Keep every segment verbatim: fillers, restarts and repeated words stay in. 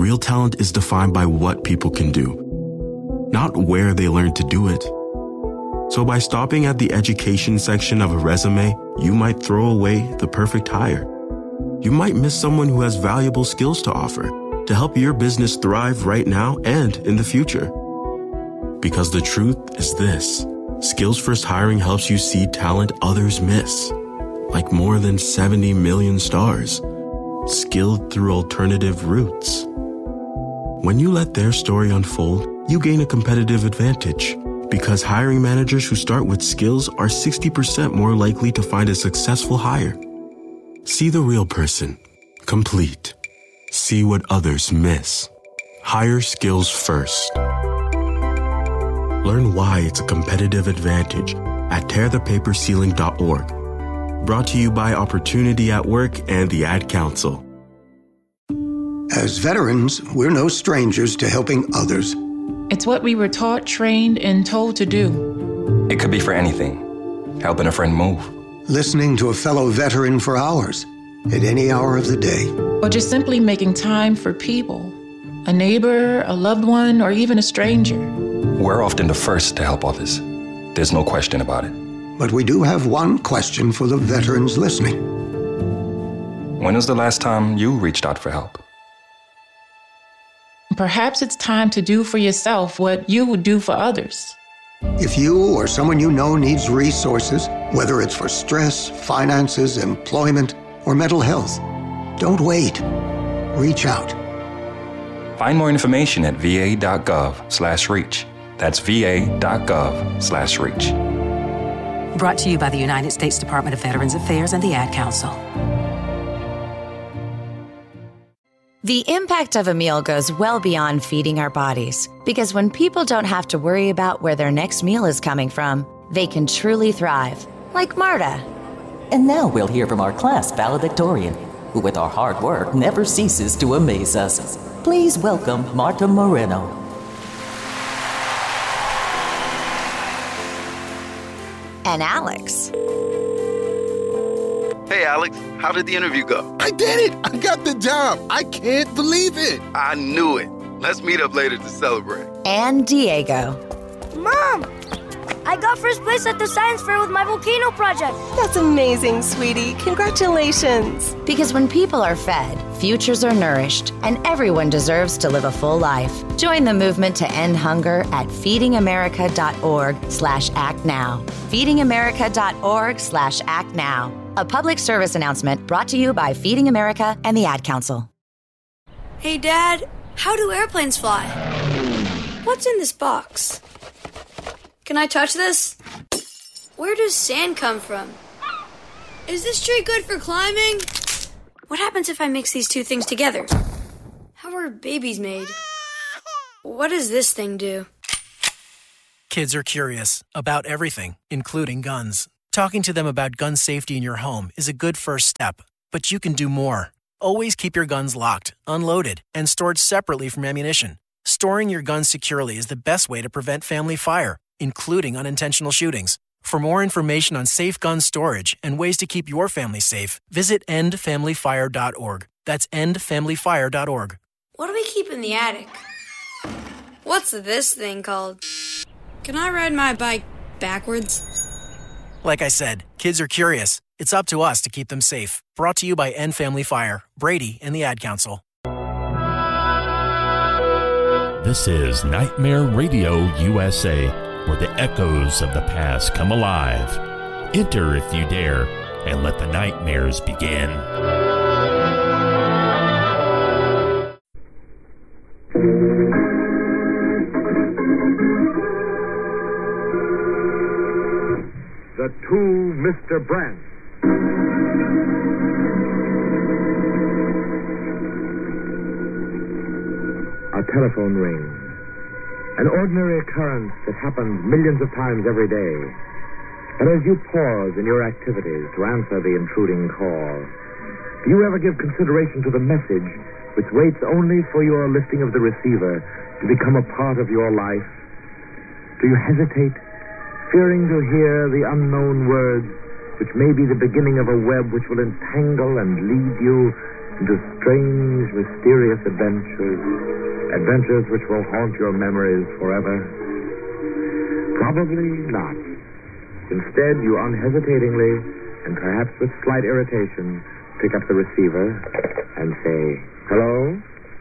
Real talent is defined by what people can do, not where they learn to do it. So by stopping at the education section of a resume, you might throw away the perfect hire. You might miss someone who has valuable skills to offer to help your business thrive right now and in the future. Because the truth is this: Skills First Hiring helps you see talent others miss, like more than seventy million stars, skilled through alternative routes. When you let their story unfold, you gain a competitive advantage, because hiring managers who start with skills are sixty percent more likely to find a successful hire. See the real person, complete. See what others miss. Hire skills first. Learn why it's a competitive advantage at tear the paper ceiling dot org. Brought to you by Opportunity at Work and the Ad Council. As veterans, we're no strangers to helping others. It's what we were taught, trained, and told to do. It could be for anything. Helping a friend move. Listening to a fellow veteran for hours, at any hour of the day. Or just simply making time for people. A neighbor, a loved one, or even a stranger. We're often the first to help others. There's no question about it. But we do have one question for the veterans listening. When was the last time you reached out for help? Perhaps it's time to do for yourself what you would do for others. If you or someone you know needs resources, whether it's for stress, finances, employment, or mental health, don't wait. Reach out. Find more information at va.gov slash reach. That's va.gov slash reach. Brought to you by the United States Department of Veterans Affairs and the Ad Council. The impact of a meal goes well beyond feeding our bodies, because when people don't have to worry about where their next meal is coming from, they can truly thrive, like Marta. And now we'll hear from our class valedictorian, who with our hard work never ceases to amaze us. Please welcome Marta Moreno. And Alex. Hey, Alex, how did the interview go? I did it! I got the job! I can't believe it! I knew it. Let's meet up later to celebrate. And Diego. Mom! I got first place at the science fair with my volcano project. That's amazing, sweetie. Congratulations. Because when people are fed, futures are nourished, and everyone deserves to live a full life. Join the movement to end hunger at feedingamerica.org slash act now. feedingamerica.org slash act now. A public service announcement brought to you by Feeding America and the Ad Council. Hey, Dad, how do airplanes fly? What's in this box? Can I touch this? Where does sand come from? Is this tree good for climbing? What happens if I mix these two things together? How are babies made? What does this thing do? Kids are curious about everything, including guns. Talking to them about gun safety in your home is a good first step, but you can do more. Always keep your guns locked, unloaded, and stored separately from ammunition. Storing your guns securely is the best way to prevent family fire, including unintentional shootings. For more information on safe gun storage and ways to keep your family safe, visit end family fire dot org. That's end family fire dot org. What do we keep in the attic? What's this thing called? Can I ride my bike backwards? Like I said, kids are curious. It's up to us to keep them safe. Brought to you by End Family Fire, Brady, and the Ad Council. This is Nightmare Radio U S A, where the echoes of the past come alive. Enter if you dare, and let the nightmares begin. The two Mister Brandt. A telephone rings. An ordinary occurrence that happens millions of times every day. And as you pause in your activities to answer the intruding call, do you ever give consideration to the message which waits only for your lifting of the receiver to become a part of your life? Do you hesitate, fearing to hear the unknown words which may be the beginning of a web which will entangle and lead you into strange, mysterious adventures, adventures which will haunt your memories forever? Probably not. Instead, you unhesitatingly, and perhaps with slight irritation, pick up the receiver and say, hello?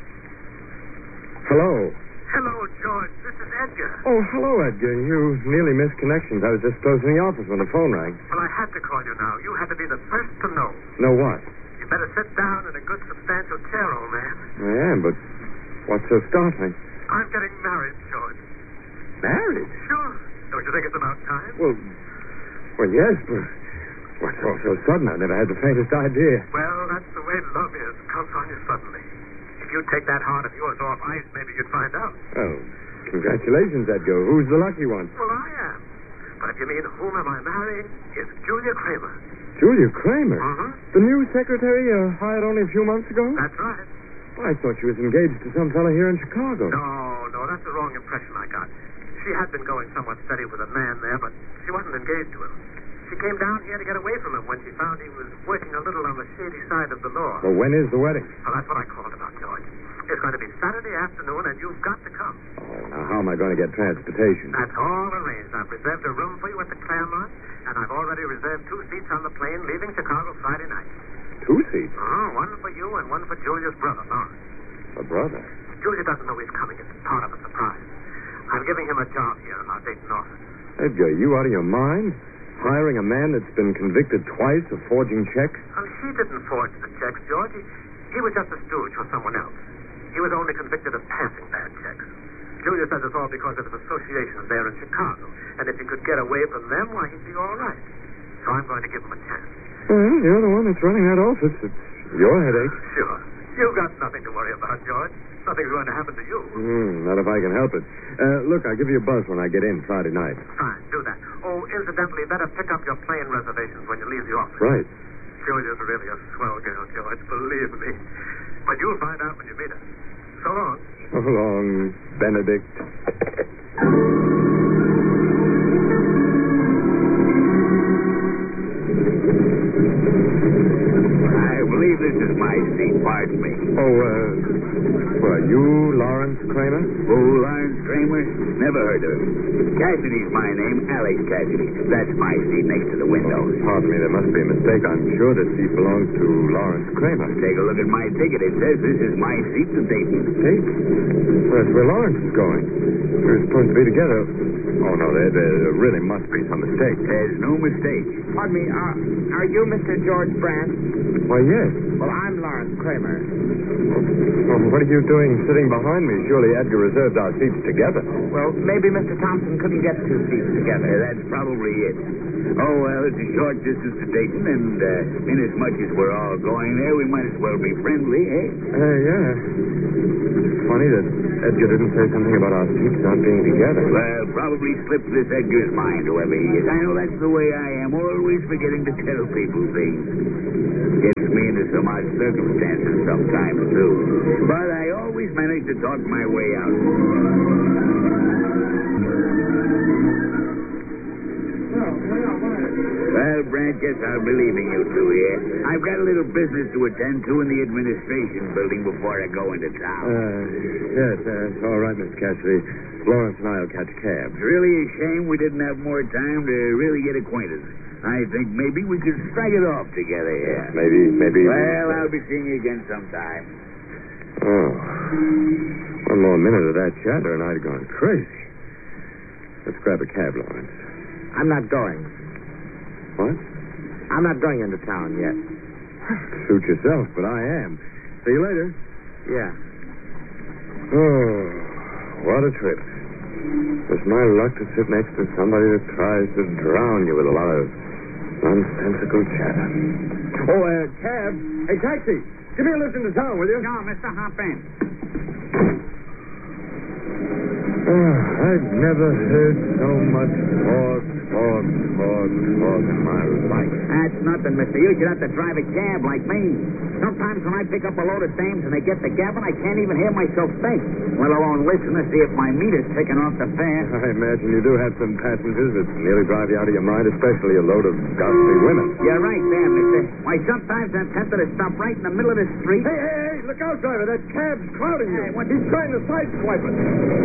Hello? Hello, George. This is Edgar. Oh, hello, Edgar. You nearly missed connections. I was just closing the office when the phone rang. Well, I had to call you now. You had to be the first to know. Know what? You better sit down in a good, substantial chair, old man. I am, but what's so startling? I'm getting married, George. Married? Sure. Don't you think it's about time? Well, well, yes, but what's all so sudden? I never had the faintest idea. Well, that's the way love is. Comes on you suddenly. If you'd take that heart of yours off ice, maybe you'd find out. Oh, congratulations, Edgar. Who's the lucky one? Well, I am. But if you mean whom am I marrying, it's Julia Kramer. Julia Kramer? Mm-hmm. The new secretary you hired only a few months ago? That's right. Well, I thought she was engaged to some fellow here in Chicago. No, no, that's the wrong impression I got. She had been going somewhat steady with a man there, but she wasn't engaged to him. She came down here to get away from him when she found he was working a little on the shady side of the law. Well, when is the wedding? Well, that's what I called about, George. It's going to be Saturday afternoon, and you've got to come. Oh, now how am I going to get transportation? That's all arranged. I've reserved a room for you at the Claremont, and I've already reserved two seats on the plane leaving Chicago Friday night. Two seats? Oh, one for you and one for Julia's brother, Lawrence. A brother? Julia doesn't know he's coming. It's part of a surprise. I'm giving him a job here in our Dayton office. Edgar, you out of your mind? Hiring a man that's been convicted twice of forging checks? Oh, she didn't forge the checks, George. He, he was just a stooge for someone else. He was only convicted of passing bad checks. Julia says it's all because of his associations there in Chicago. And if he could get away from them, why, he'd be all right. So I'm going to give him a chance. Well, you're the one that's running that office. It's your headache. Sure. You've got nothing to worry about, George. Nothing's going to happen to you. Mm, not if I can help it. Uh, look, I'll give you a buzz when I get in Friday night. Fine, do that. Oh, incidentally, better pick up your plane reservations when you leave the office. Right. Julia's really a swell girl, George, believe me. But you'll find out when you meet her. So long. So long, Benedict. I believe this is my seat, pardon me. Oh, uh, well, you Lawrence Kramer? Who, Lawrence Kramer? Never heard of him. Cassidy's my name, Alex Cassidy. That's my seat next to the window. Oh, pardon me, there must be a mistake. I'm sure this seat belongs to Lawrence Kramer. Take a look at my ticket. It says this is my seat to Dayton. Dayton? Well, that's where Lawrence is going. We were supposed to be together. Oh, no, there, there really must be some mistake. There's no mistake. Pardon me, uh, are you Mister George Brandt? Why, yes. Well, I'm Lawrence Kramer. Well, what are you doing sitting behind me? Surely Edgar reserved our seats together. Well, maybe Mister Thompson couldn't get two seats together. Uh, that's probably it. Oh, well, it's a short distance to Dayton, and uh, inasmuch as we're all going there, we might as well be friendly, eh? Uh, yeah. It's funny that Edgar didn't say something about our seats not being together. Well, probably slipped this Edgar's mind, whoever he is. I know that's the way I am, always forgetting to tell people things. Gets me into some odd circumstances sometimes, too. But I always manage to talk my way out. Well, Brandt, guess I'll be leaving you two here. I've got a little business to attend to in the administration building before I go into town. Uh, yes, uh, it's all right, Miss Cassidy. Lawrence and I will catch cabs. It's really a shame we didn't have more time to really get acquainted. I think maybe we could strike it off together here. Maybe, maybe... Well, I'll be seeing you again sometime. Oh. One more minute of that chatter and I'd have gone crazy. Let's grab a cab, Lawrence. I'm not going. What? I'm not going into town yet. Suit yourself, but I am. See you later. Yeah. Oh, what a trip. It's my luck to sit next to somebody that tries to drown you with a lot of nonsensical chatter. Oh, uh, cab. Hey, taxi. Give me a lift into town, will you? No, Mister Hop in. Oh, I've never heard so much talk, talk, talk, talk in my life. That's nothing, mister. You should have to drive a cab like me. Sometimes when I pick up a load of dames and they get the gabbing, I can't even hear myself think, let alone listen to see if my meter's ticking off the fare. I imagine you do have some passengers that nearly drive you out of your mind, especially a load of gossipy women. You're right there, mister. Why, sometimes I'm tempted to stop right in the middle of the street. Hey, hey, hey, look out, driver. That cab's crowding you. Hey, what? He's trying to sideswipe us.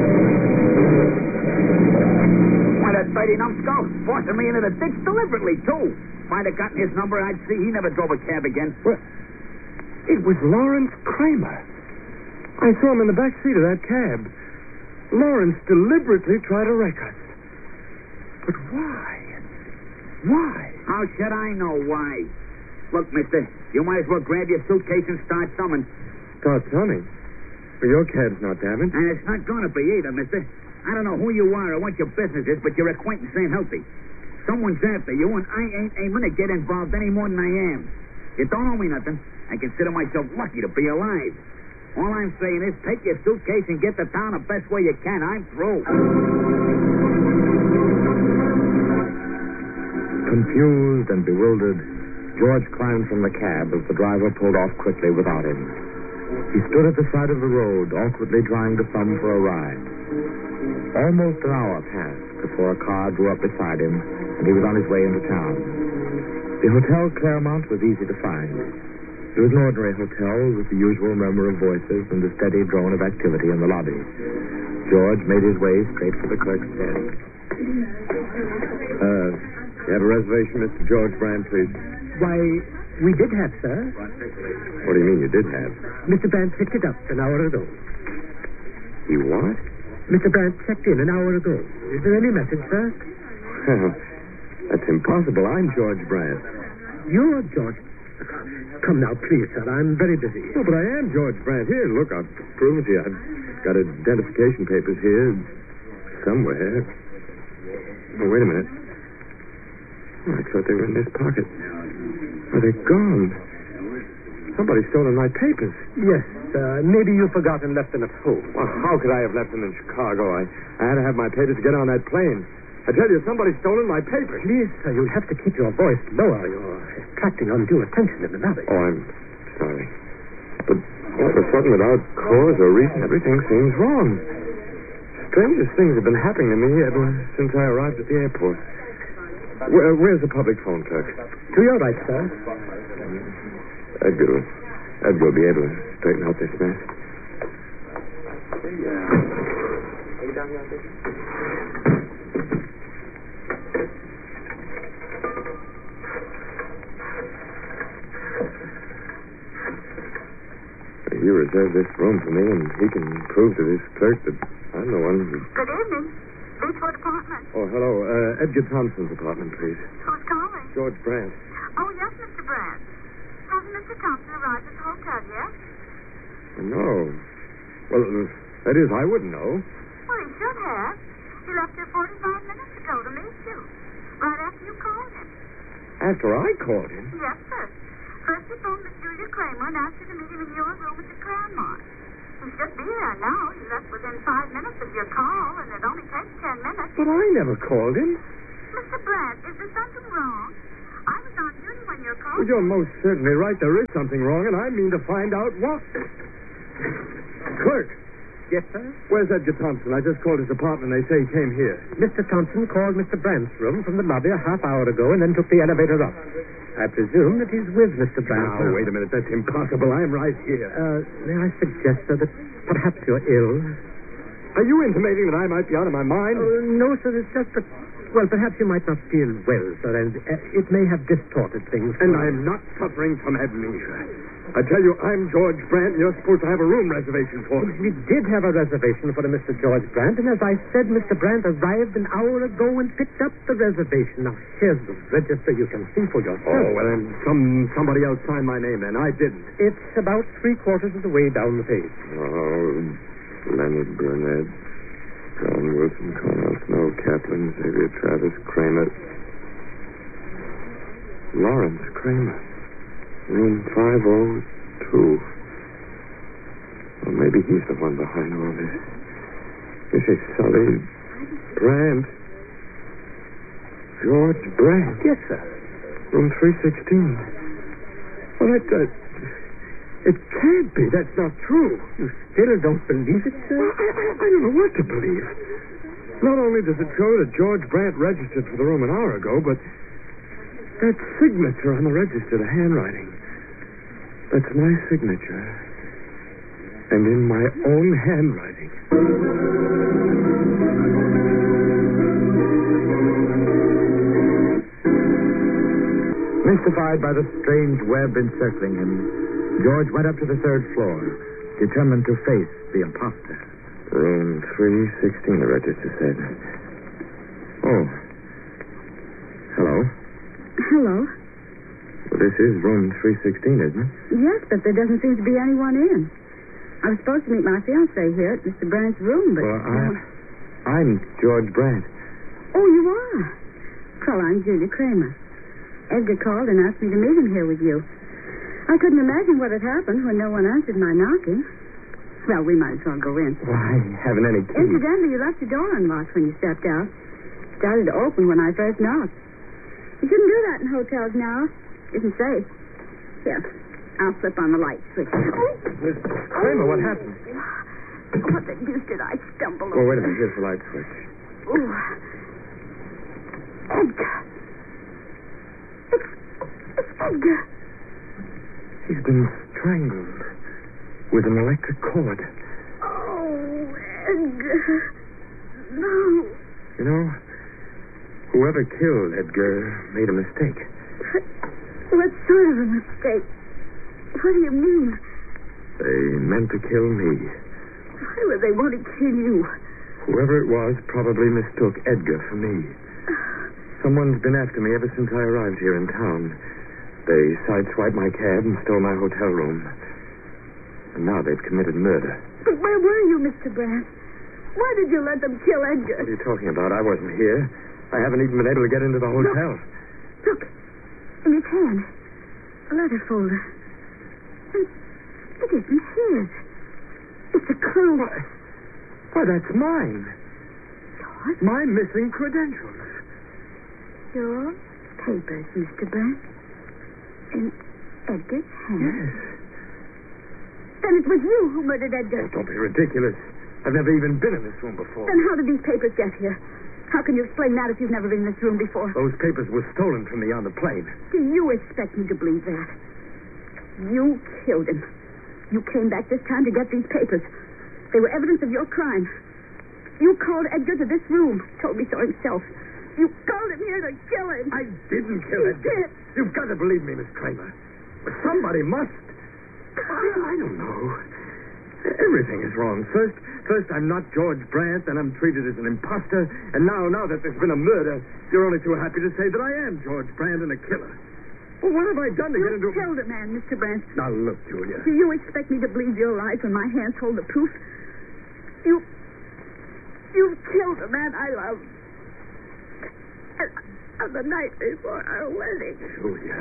Why, that dirty numbskull forcing me into the ditch deliberately, too. If I'd have gotten his number, I'd see he never drove a cab again. What? It was Lawrence Kramer. I saw him in the back seat of that cab. Lawrence deliberately tried to wreck us. But why? Why? How should I know why? Look, mister, you might as well grab your suitcase and start summing. Start summing? Well, your cab's not damaged. And it's not going to be either, mister. I don't know who you are or what your business is, but your acquaintance ain't healthy. Someone's after you, and I ain't aiming to get involved any more than I am. You don't owe me nothing. I consider myself lucky to be alive. All I'm saying is take your suitcase and get to town the best way you can. I'm through. Confused and bewildered, George climbed from the cab as the driver pulled off quickly without him. He stood at the side of the road, awkwardly trying to thumb for a ride. Almost an hour passed before a car drew up beside him, and he was on his way into town. The Hotel Claremont was easy to find. It was an ordinary hotel with the usual murmur of voices and the steady drone of activity in the lobby. George made his way straight for the clerk's desk. Uh, you have a reservation, Mister George Brand, please? Why, we did have, sir. What do you mean you did have? Mister Brand picked it up an hour ago. He what? Mister Brand checked in an hour ago. Is there any message, sir? Well, that's impossible. I'm George Brand. You're George... Come now, please, sir. I'm very busy. Oh, but I am George Brand. Here, look, I'll prove it to you. I've got identification papers here somewhere. Oh, wait a minute. Oh, I thought they were in this pocket. Oh, they're gone. Somebody's stolen my papers. Yes, uh, maybe you forgot and left them at home. Well, how could I have left them in Chicago? I, I had to have my papers to get on that plane. I tell you, somebody's stolen my papers. Please, sir, you'll have to keep your voice lower. You're attracting undue attention in the lobby. Oh, I'm sorry. But all of a sudden, without cause or reason, everything seems wrong. Strangest things have been happening to me ever since I arrived at the airport. Where, where's the public phone, clerk? To your right, sir. Edgar will, Edgar will be able to straighten out this mess. Are you down here on business? He reserved this room for me, and he can prove to this clerk that I'm the one who... Good evening. Beechwood Apartment. Oh, hello. Uh, Edgar Thompson's apartment, please. Who's calling? George Brand. Oh, yes, Mister Brand. Hasn't Mister Thompson arrived at the hotel yet? No. Well, uh, that is, I wouldn't know. Well, he should have. He left here forty-five minutes ago to meet you. Right after you called him. After I called him? Yes, sir. First he phoned Miss Julia Kramer and asked her to meet him in your room at the Claremont. He should be there now. He left within five minutes of your call, and it only takes ten minutes. But I never called him. Mister Brand, is there something wrong? I was on duty when your call... Well, you're most certainly right. There is something wrong, and I mean to find out what. Clerk. Yes, sir? Where's Edgar Thompson? I just called his apartment. They say he came here. Mister Thompson called Mister Brand's room from the lobby a half hour ago and then took the elevator up. I presume that he's with Mister Brand. Now, wait a minute. That's impossible. I'm right here. Uh, may I suggest, sir, that perhaps you're ill? Are you intimating that I might be out of my mind? Uh, no, sir. It's just that, well, perhaps you might not feel well, sir, and uh, it may have distorted things. And I'm not suffering from amnesia. I tell you, I'm George Brand, and you're supposed to have a room reservation for me. We did have a reservation for a Mister George Brand, and as I said, Mister Brand arrived an hour ago and picked up the reservation. Now, here's the register. You can see for yourself. Oh, well, then some somebody else signed my name then. I didn't. It's about three quarters of the way down the page. Oh, Leonard Burnett, John Wilson, Cornell Snow, Kaplan, Xavier Travis, Kramer. Lawrence Kramer. Room five oh two. Well, maybe he's the one behind all this. Missus Sully Brandt. George Brandt. Yes, sir. Room three sixteen. Well, that, uh, it can't be. That's not true. You still don't believe it, sir? Well, I, I, I don't know what to believe. Not only does it show that George Brandt registered for the room an hour ago, but that signature on the register, the handwriting, that's my signature. And in my own handwriting. Mystified by the strange web encircling him, George went up to the third floor, determined to face the imposter. Room three sixteen, the register said. Oh. Hello. Hello. Well, this is room three sixteen, isn't it? Yes, but there doesn't seem to be anyone in. I was supposed to meet my fiancé here at Mister Brandt's room, but... Well, I, I'm George Brandt. Oh, you are? Well, I'm Julia Kramer. Edgar called and asked me to meet him here with you. I couldn't imagine what had happened when no one answered my knocking. Well, we might as well go in. Well, I haven't any key. Incidentally, you left the door unlocked when you stepped out. It started to open when I first knocked. You shouldn't do that in hotels now. Isn't safe. Here, I'll flip on the light switch. Miss Kramer, what happened? What the deuce did I stumble over? Oh, wait a minute. Here's the light switch. Ooh. Edgar. It's, it's Edgar. He's been strangled with an electric cord. Oh, Edgar. No. You know, whoever killed Edgar made a mistake. What sort of a mistake? What do you mean? They meant to kill me. Why would they want to kill you? Whoever it was probably mistook Edgar for me. Someone's been after me ever since I arrived here in town. They sideswiped my cab and stole my hotel room. And now they've committed murder. But where were you, Mister Brandt? Why did you let them kill Edgar? What are you talking about? I wasn't here. I haven't even been able to get into the hotel. Look. Look. In his hand. A letter folder. And it isn't his. It's a clue. Why, why that's mine. Yours? My missing credentials. Your papers, Mister Brandt. In Edgar's hand. Yes. Then it was you who murdered Edgar. Oh, don't be ridiculous. I've never even been in this room before. Then how did these papers get here? How can you explain that if you've never been in this room before? Those papers were stolen from me on the plane. Do you expect me to believe that? You killed him. You came back this time to get these papers. They were evidence of your crime. You called Edgar to this room. Told me so himself. You called him here to kill him. I didn't kill you Edgar. Did. You've got to believe me, Miss Kramer. Somebody must. I, I don't know. Everything is wrong. First, first I'm not George Brandt, and I'm treated as an imposter. And now, now that there's been a murder, you're only too happy to say that I am George Brandt and a killer. Well, what have I done to you get into... You killed a man, Mister Brandt. Now, look, Julia. Do you expect me to believe your lies when my hands hold the proof? You... You killed a man I love. On the night before our wedding. Julia.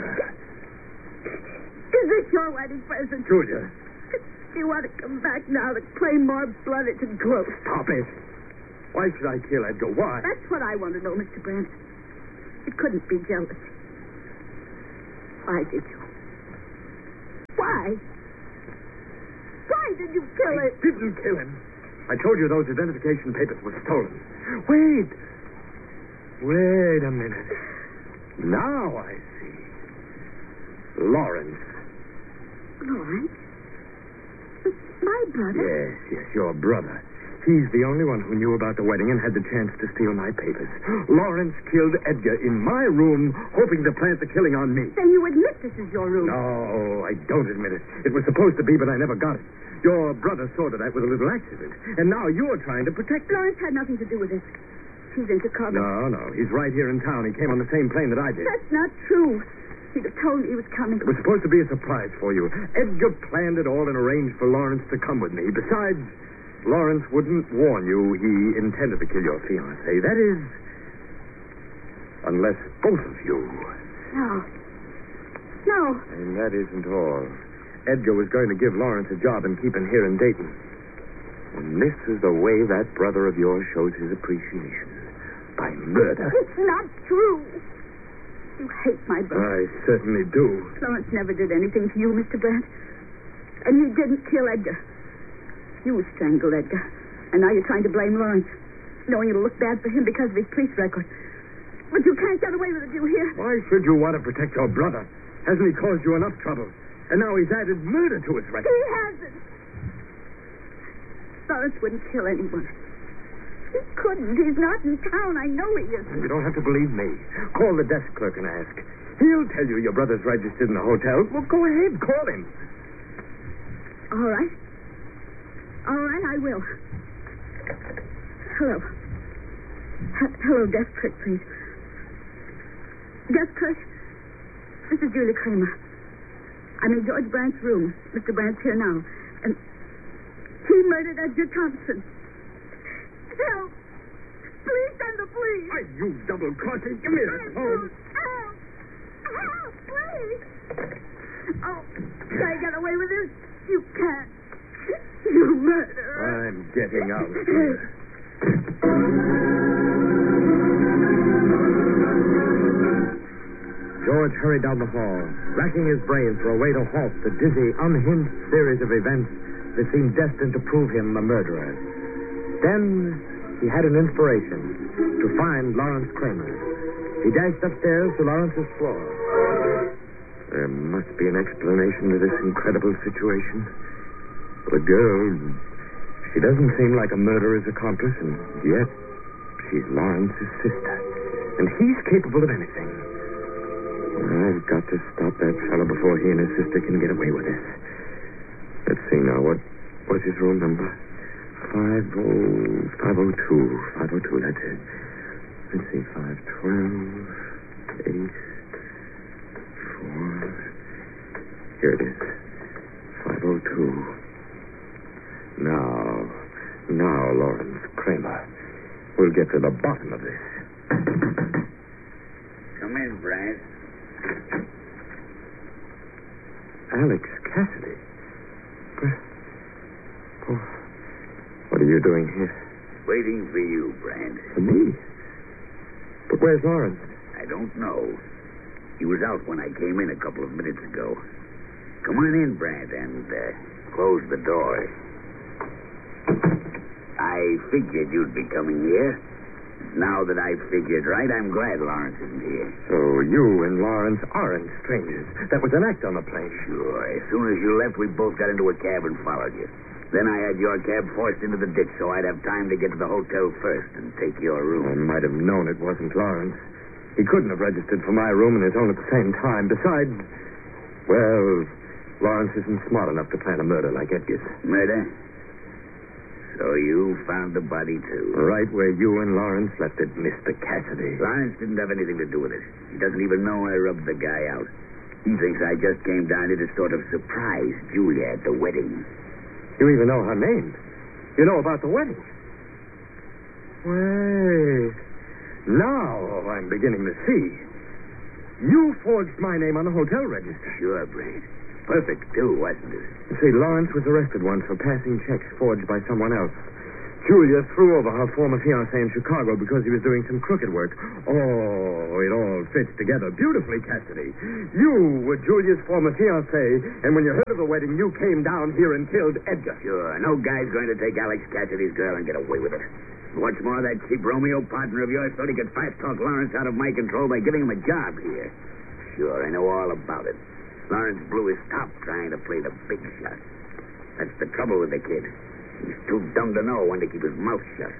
Is this your wedding present? Julia. Do you want to come back now to claim more blood at the close? Stop it. Why should I kill Edgar? Why? That's what I want to know, Mister Brandt. It couldn't be jealousy. Why did you? Why? Why did you kill I him? I didn't kill him. I told you those identification papers were stolen. Wait. Wait a minute. Now I see. Lawrence. Lawrence? My brother? Yes, yes, your brother. He's the only one who knew about the wedding and had the chance to steal my papers. Lawrence killed Edgar in my room, hoping to plant the killing on me. Then you admit this is your room? No, I don't admit it. It was supposed to be, but I never got it. Your brother saw to that with a little accident. And now you're trying to protect me. Lawrence had nothing to do with this. He's in Chicago. No, no. He's right here in town. He came on the same plane that I did. That's not true. He'd have told me he was coming. It was supposed to be a surprise for you. Edgar planned it all and arranged for Lawrence to come with me. Besides, Lawrence wouldn't warn you he intended to kill your fiancé. That is, unless both of you. No. No. And that isn't all. Edgar was going to give Lawrence a job and keep him here in Dayton. And this is the way that brother of yours shows his appreciation. By murder. It's not true. You hate my brother. I certainly do. Lawrence never did anything to you, Mister Brandt. And he didn't kill Edgar. You strangled Edgar. And now you're trying to blame Lawrence, knowing it'll look bad for him because of his police record. But you can't get away with it, you hear? Why should you want to protect your brother? Hasn't he caused you enough trouble? And now he's added murder to his record. He hasn't. Lawrence wouldn't kill anyone. He couldn't. He's not in town. I know he isn't. You don't have to believe me. Call the desk clerk and ask. He'll tell you your brother's registered in the hotel. Well, go ahead. Call him. All right. All right, I will. Hello. H- hello, desk clerk, please. Desk clerk, this is Julia Kramer. I'm in George Brandt's room. Mister Brandt's here now. And he murdered Edgar Thompson. Help! Please send the police. Why, you double-crossing. Give me that phone. Help! Help, please! Oh, can I get away with this? You can't. You murderer. I'm getting out. George hurried down the hall, racking his brains for a way to halt the dizzy, unhinged series of events that seemed destined to prove him the murderer. Then he had an inspiration to find Lawrence Kramer. He dashed upstairs to Lawrence's floor. There must be an explanation to this incredible situation. The girl, she doesn't seem like a murderer's accomplice, and yet she's Lawrence's sister. And he's capable of anything. I've got to stop that fellow before he and his sister can get away with this. Let's see now. What what's his room number? Five oh five oh two. Five oh two, that's it. Let's see, five twelve, eight, four. Here it is. Five oh two. Now, now, Lawrence Kramer. We'll get to the bottom of this. Come in, Brandt. Alex Cassidy. Oh, what are you doing here? Waiting for you, Brandt. For me? But where's Lawrence? I don't know. He was out when I came in a couple of minutes ago. Come on in, Brandt, and uh, close the door. I figured you'd be coming here. Now that I've figured right, I'm glad Lawrence isn't here. So you and Lawrence aren't strangers. That was an act on the plane. Sure. As soon as you left, we both got into a cab and followed you. Then I had your cab forced into the ditch so I'd have time to get to the hotel first and take your room. I might have known it wasn't Lawrence. He couldn't have registered for my room and his own at the same time. Besides, well, Lawrence isn't smart enough to plan a murder like Edgar's. Murder? So you found the body, too? Right where you and Lawrence left it, Mister Cassidy. Lawrence didn't have anything to do with it. He doesn't even know I rubbed the guy out. He thinks I just came down here to sort of surprise Julia at the wedding. You even know her name. You know about the wedding. Wait. Now I'm beginning to see. You forged my name on the hotel register. Sure, Brandt. Perfect, too, wasn't it? You see, Lawrence was arrested once for passing checks forged by someone else. Julia threw over her former fiancé in Chicago because he was doing some crooked work. Oh, it all fits together beautifully, Cassidy. You were Julia's former fiancé, and when you heard of the wedding, you came down here and killed Edgar. Sure. No guy's going to take Alex Cassidy's girl and get away with it. What's more, that cheap Romeo partner of yours thought he could fast-talk Lawrence out of my control by giving him a job here. Sure, I know all about it. Lawrence blew his top trying to play the big shot. That's the trouble with the kid. He's too dumb to know when to keep his mouth shut.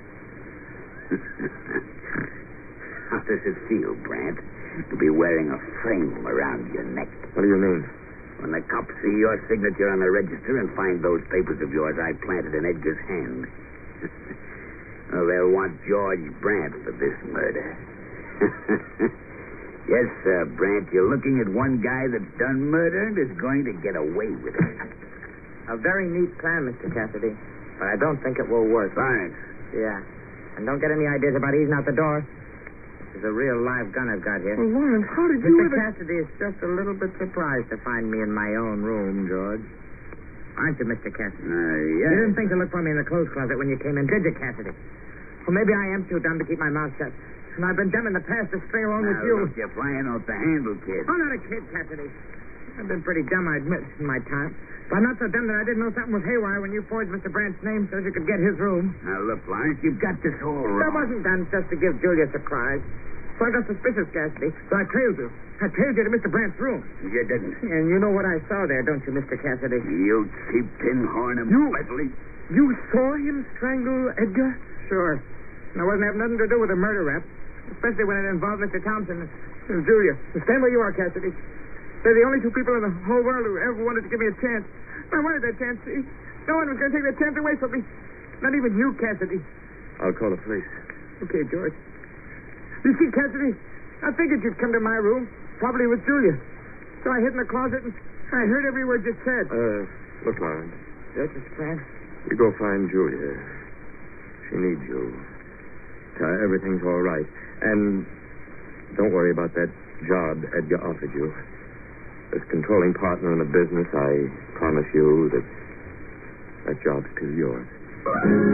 How does it feel, Brandt, to be wearing a frame around your neck? What do you mean? When the cops see your signature on the register and find those papers of yours I planted in Edgar's hand. Well, they'll want George Brandt for this murder. Yes, sir, Brandt, you're looking at one guy that's done murder and is going to get away with it. A very neat plan, Mister Cassidy, but I don't think it will work. Lawrence. Yeah. And don't get any ideas about easing out the door. This is a real live gun I've got here. Well, Lawrence, how did you Mister ever... Cassidy is just a little bit surprised to find me in my own room, George. aren't you, Mister Cassidy? Uh, yeah. You didn't think to look for me in the clothes closet when you came in, did you, Cassidy? Well, maybe I am too dumb to keep my mouth shut. And I've been dumb in the past to string along Now, with you. look, you're flying off the handle, kid. I'm not a kid, Cassidy. I've been pretty dumb, I admit, in my time. But I'm not so dumb that I didn't know something was haywire when you forged Mister Brandt's name so you could get his room. Now, look, Florence, you've got this all wrong. That wasn't done just to give Julia a surprise. So I got suspicious, Cassidy. So I trailed you. I trailed you to Mister Brandt's room. You didn't. And you know what I saw there, don't you, Mister Cassidy? You cheap tin horn and You- meddling. You saw him strangle Edgar? Sure. And it wasn't have nothing to do with a murder rap. Especially when it involved Mister Thompson and Julia. Stand where you are, Cassidy. They're the only two people in the whole world who ever wanted to give me a chance. I wanted that chance, see? No one was going to take that chance away from me. Not even you, Cassidy. I'll call the police. Okay, George. You see, Cassidy, I figured you'd come to my room, probably with Julia. So I hid in the closet and I heard every word you said. Uh, look, Lawrence. Yes, Mister Brand? You go find Julia. She needs you. Tell her everything's all right. And don't worry about that job Edgar offered you. As controlling partner in the business, I promise you that that job's still yours.